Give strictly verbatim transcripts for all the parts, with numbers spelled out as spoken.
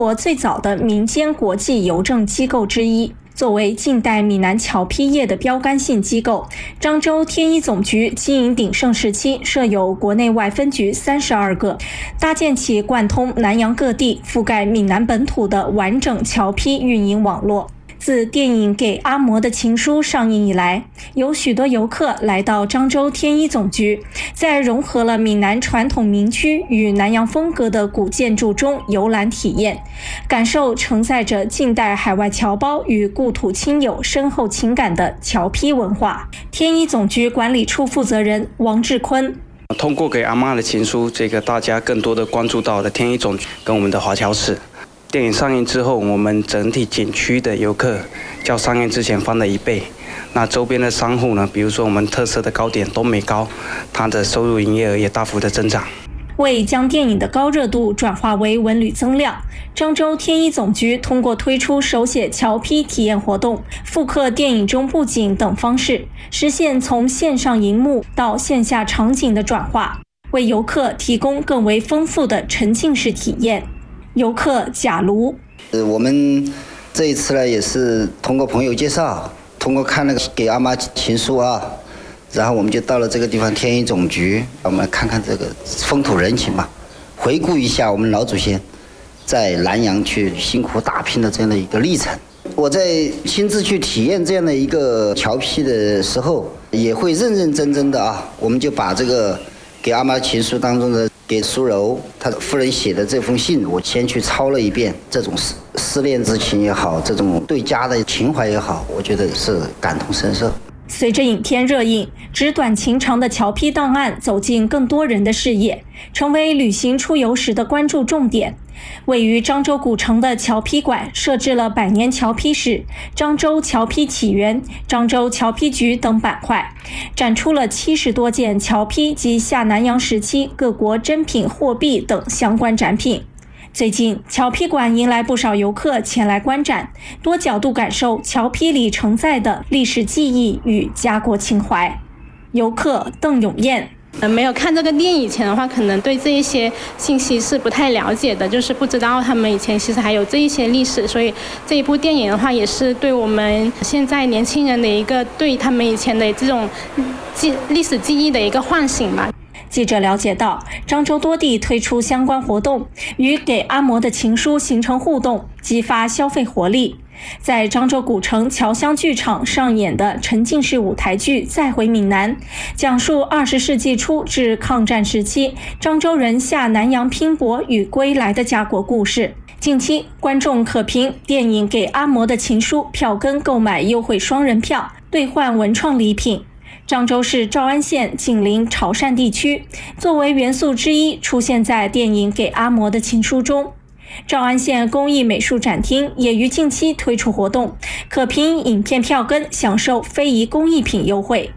国最早的民间国际邮政机构之一。作为近代闽南侨批业的标杆性机构，漳州天一总局经营鼎盛时期，设有国内外分局三十二个，搭建起贯通南洋各地、覆盖闽南本土的完整侨批运营网络。自电影《给阿嬷的情书》上映以来，有许多游客来到漳州天一总局，在融合了闽南传统民居与南洋风格的古建筑中游览体验，感受承载着近代海外侨胞与故土亲友深厚情感的侨批文化。天一总局管理处负责人王志坤。 通过《给阿嬷的情书》，这个大家更多的关注到了天一总局跟我们的华侨市。电影上映之后，我们整体景区的游客较上映之前翻了一倍。那周边的商户呢，比如说我们特色的糕点东美糕，它的收入营业额也大幅的增长。 为将电影的高热度转化为文旅增量，漳州天一总局通过推出手写侨批体验活动、复刻电影中布景等方式，实现从线上荧幕到线下场景的转化，为游客提供更为丰富的沉浸式体验。游客贾卢， 呃，我们这一次呢，也是通过朋友介绍，通过看那个给阿嬷情书啊，然后我们就到了这个地方天一总局，我们来看看这个风土人情吧，回顾一下我们老祖先在南洋去辛苦打拼的这样的一个历程。我在亲自去体验这样的一个侨批的时候，也会认认真真的啊，我们就把这个给阿嬷情书当中的给苏柔他夫人写的这封信，我先去抄了一遍，这种思思念之情也好，这种对家的情怀也好，我觉得是感同身受。 随着影片热映，纸短情长的侨批档案走进更多人的视野，成为旅行出游时的关注重点。位于漳州古城的侨批馆设置了百年侨批史、漳州侨批起源、漳州侨批局等板块，展出了七十多件侨批及下南洋时期各国珍品货币等相关展品。最近，侨批馆迎来不少游客前来观展，多角度感受侨批里承载的历史记忆与家国情怀。游客邓永燕， 呃，没有看这个电影以前的话，可能对这一些信息是不太了解的，就是不知道他们以前其实还有这一些历史，所以这一部电影的话，也是对我们现在年轻人的一个对他们以前的这种记历史记忆的一个唤醒吧。 记者了解到，漳州多地推出相关活动，与给阿嬷的情书形成互动，激发消费活力。在漳州古城侨乡剧场上演的沉浸式舞台剧《再回闽南》，讲述二十世纪初至抗战时期漳州人下南洋拼搏与归来的家国故事。近期，观众可凭电影《给阿嬷的情书》票根购买优惠双人票，兑换文创礼品。漳州市诏安县紧邻潮汕地区，作为元素之一出现在电影《给阿嬷的情书》中。诏安县工艺美术展厅也于近期推出活动，可凭影片票根享受非遗工艺品优惠。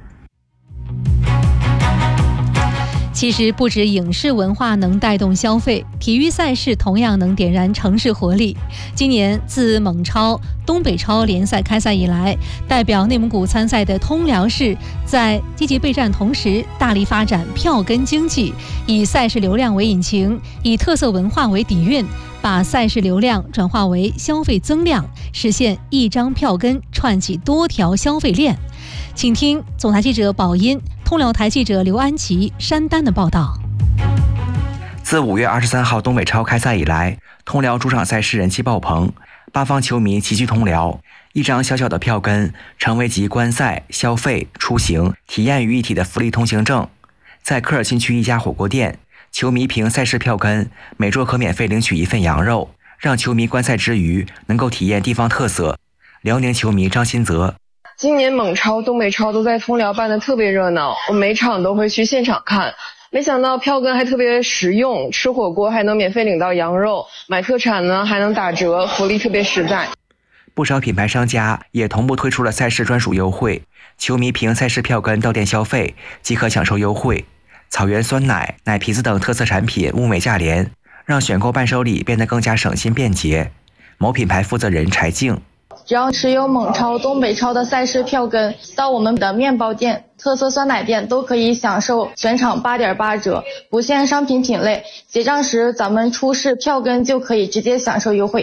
其实不止影视文化能带动消费，体育赛事同样能点燃城市活力。今年自蒙超、东北超联赛开赛以来，代表内蒙古参赛的通辽市在积极备战同时，大力发展票根经济，以赛事流量为引擎，以特色文化为底蕴，把赛事流量转化为消费增量，实现一张票根串起多条消费链。请听总台记者宝音、通辽台记者刘安琪、山丹的报道。 自五月二十三号东北超开赛以来，通辽主场赛事人气爆棚，八方球迷齐聚通辽，一张小小的票根成为集观赛、消费、出行、体验于一体的福利通行证。在科尔沁区一家火锅店，球迷凭赛事票根，每桌可免费领取一份羊肉，让球迷观赛之余能够体验地方特色。辽宁球迷张新泽， 今年蒙超、东北超都在通辽办得特别热闹，我每场都会去现场看。没想到票根还特别实用，吃火锅还能免费领到羊肉，买特产呢还能打折，福利特别实在。 不少品牌商家也同步推出了赛事专属优惠，球迷凭赛事票根到店消费即可享受优惠。草原酸奶、奶皮子等特色产品物美价廉，让选购伴手礼变得更加省心便捷。某品牌负责人柴静， 只要持有蒙超、东北超的赛事票根，到我们的面包店、特色酸奶店都可以享受全场 八点八 折，不限商品品类。结账时咱们出示票根就可以直接享受优惠。